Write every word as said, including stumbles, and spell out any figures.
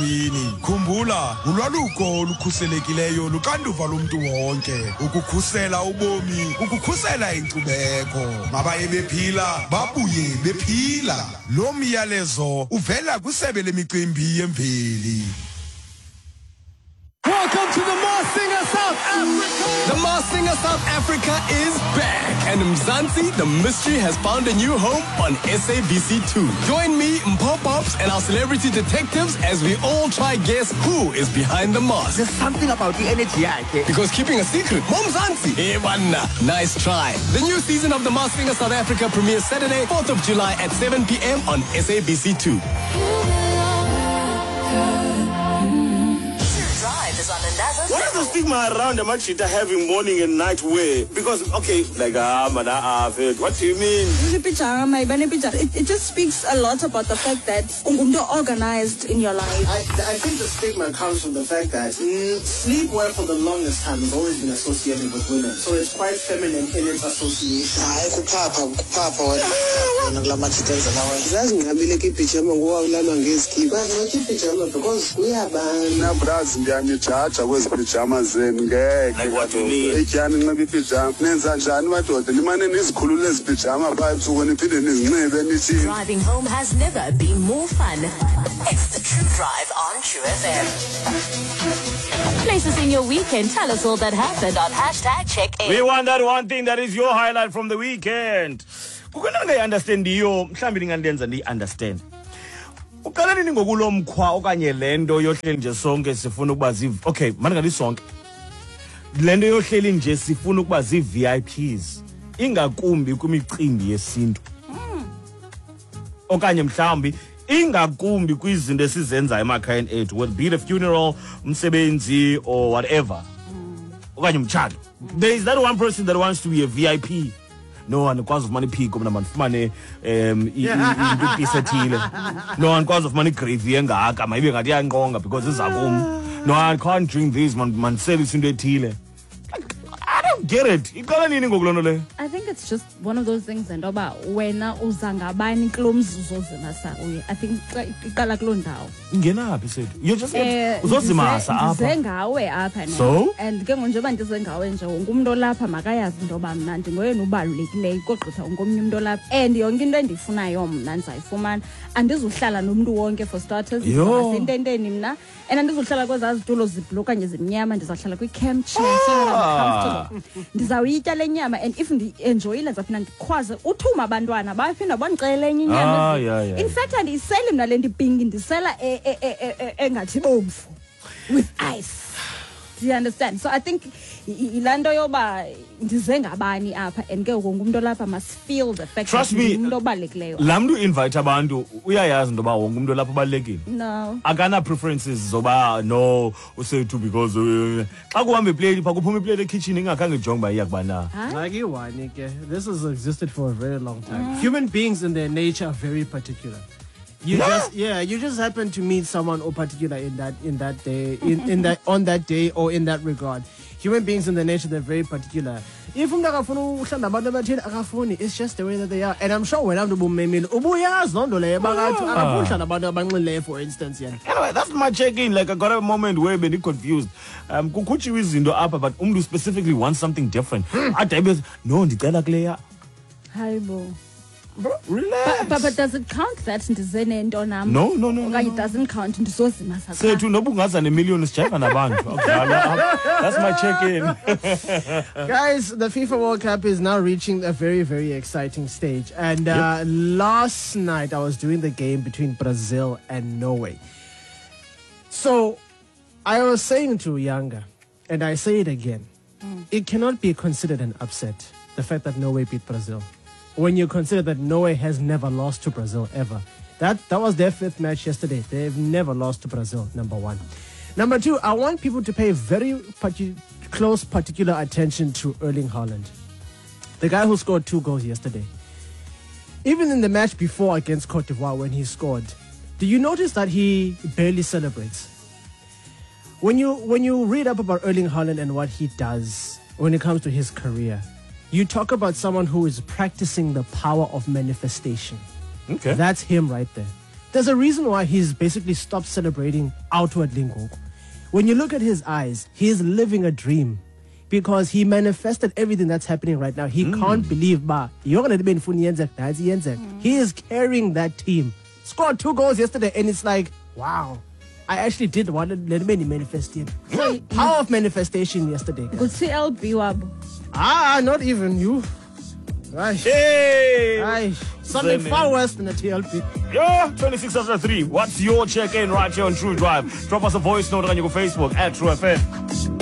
eluntwini. Khumbula, ulwaluko olukhuselekileyo luxanduva lomntu wonke. Ukukhusela ubomi, ukukhusela inkcubeko. Mabaye bephila, babuye bephila. Lo myalezo uvela kwisebe lemicimbi yemveli. Welcome to the Masked Singer South Africa! The Masked Singer South Africa is back, and Mzansi, the mystery, has found a new home on S A B C two. Join me, Mpho Pops, and our celebrity detectives as we all try guess who is behind the mask. There's something about the energy, okay? Because keeping a secret, Mom Mzansi. Hey, wanna. Nice try. The new season of the Masked Singer South Africa premieres Saturday, fourth of July at seven p.m. on S A B C two. What is the stigma around the machita having morning and night wear? Because, okay, like, ah, uh, what do you mean? It, it just speaks a lot about the fact that you're organized in your life. I, I think the stigma comes from the fact that mm, sleepwear for the longest time has always been associated with women. So it's quite feminine in its association. Because we are pajamas and gag. Like what you mean? Ejani ngibe pijama. Nenza njani madoda? Limane nezikhulule ezipijama vibes when iphinde nezinxibe nithi. Driving home has never been more fun. It's the True Drive on True F M. Place us in your weekend. Tell us all that happened on hashtag check in. We want that one thing that is your highlight from the weekend. Kukhona understand iyo mhlambi ningandenza ndi understand. Uqala nini ngokulo mkhwa okanye lento yohleli nje sonke sifuna ukuba zi okay manje ngali sonke lento yohleli nje sifuna ukuba zi V I Ps ingakumbi kwimicimbi yesintu okanye mhlambi ingakumbi kwizinto esizenza emakhayeni ethu whether be the funeral umsebenzi or whatever okanye umtshado. There is that one person that wants to be a V I P. No one cause of money peak of man money um no one cause of money gravy engaka maybe ngathi yanqonga because izakum no one can't drink this man man sell isinto ethile. I don't get it. Iqala nini ngokulonto le? I think it's just one of those things and oba wena uzangabani klomzuzo zimasa uye. I think iqala kulo ndawo. Ingena phi sethu? You just uzozimasa apha. Zengawe apha ne. So? And ke njengoba ndizengawe nje wonke umuntu olapha makayazi into ba mna ndingoyena ubalulekileyo kogqitha wonke umuntu olapha. And yonke into endifunayo mna ndizayifumana. Andizuhlala nomuntu wonke for starters. Asintenteni mna. And andizuhlala kwezazi zitulo zibhlue okanye zimnyama ndizahlala kwi camp chair so comfortable. Ndizawuyitya lenyama and if ndi-enjoyile ndizaphinda ndikhwaze uthuma abantwana baphinda bandixelele enye inyama. In fact andiyiseli mna le nto ipinki ndisela engathi bomvu with ice. Do you understand? So I think ilanto yoba ndize ngabani apha and ke wonke umuntu lapha must feel the fact that umuntu obalulekileyo. Lamntu invite abantu uyayazi into ba wonke umuntu lapha obalekile. No. Akana preferences zoba no usethu because xa kuhamba iplate pha kuphuma iplate ekitchen ingakhange jonge ba iyakuba na. Like you one ke this has existed for a very long time. Mm. Human beings in their nature are very particular. You yeah. just yeah, you just happen to meet someone or particular in that in that day in, in that on that day or in that regard. Human beings in their nature they're very particular. If it's just the way that they are. And I'm sure when I'm the boomemil ubuyaz no le for instance. Yeah. Anyway, that's my check-in. Like I got a moment where I've been confused. Um kukuchi wizindo apha but umdu specifically wants something different. Adabe no ndicela kuleya. Hayibo. Bro, relax. But, but, but does it count that ndizene nto nam? No, no, no. no. It doesn't count ndizozima sakho. Sethu nobungaza ne-million sijayiva nabantu. That's my check-in. Guys, the FIFA World Cup is now reaching a very, very exciting stage. And uh, yep. last night I was doing the game between Brazil and Norway. So I was saying to Yanga, and I say it again, mm. it cannot be considered an upset, the fact that Norway beat Brazil. When you consider that Norway has never lost to Brazil ever. That that was their fifth match yesterday. They've never lost to Brazil, number one. Number two, I want people to pay very partic- close particular attention to Erling Haaland. The guy who scored two goals yesterday. Even in the match before against Cote d'Ivoire when he scored, do you notice that he barely celebrates? When you when you read up about Erling Haaland and what he does when it comes to his career, you talk about someone who is practicing the power of manifestation. Okay. That's him right there. There's a reason why he's basically stopped celebrating outwardly ngoku. When you look at his eyes, he's living a dream because he manifested everything that's happening right now. He mm. can't believe, ba, you're gonna be mm. He is carrying that team. Scored two goals yesterday, and it's like, wow, I actually did want to let me manifest it. So, power of manifestation yesterday. Good C L B wabo. Ah, not even you. Right. Hey! Right. Something far worse than a T L P. Yeah, twenty-six after three. What's your check-in right here on True Drive? Drop us a voice note on your Facebook at True F M.